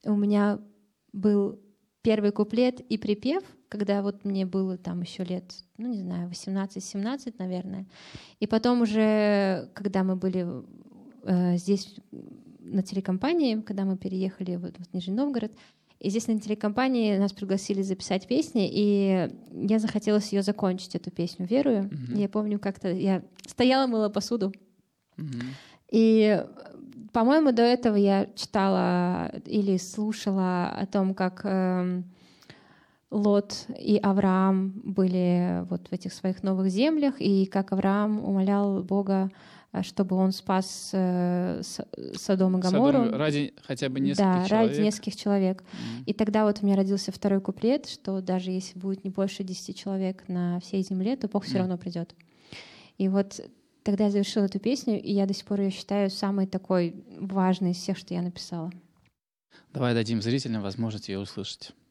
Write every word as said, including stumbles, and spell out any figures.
у меня был первый куплет и припев, когда вот мне было там еще лет, ну не знаю, восемнадцать-семнадцать, наверное. И потом уже, когда мы были э, здесь на телекомпании, когда мы переехали вот в Нижний Новгород, и здесь на телекомпании нас пригласили записать песни, и я захотелось ее закончить, эту песню «Верую». Mm-hmm. Я помню, как-то я стояла, мыла посуду, mm-hmm. и, по-моему, до этого я читала или слушала о том, как э, Лот и Авраам были вот в этих своих новых землях, и как Авраам умолял Бога, чтобы он спас э, Содом и Гоморру. Содом ради хотя бы нескольких да, человек. Да, ради нескольких человек. Mm. И тогда вот у меня родился второй куплет, что даже если будет не больше десяти человек на всей земле, то Бог mm. все равно придет. И вот тогда я завершила эту песню, и я до сих пор ее считаю самой такой важной из всех, что я написала. Давай дадим зрителям возможность ее услышать.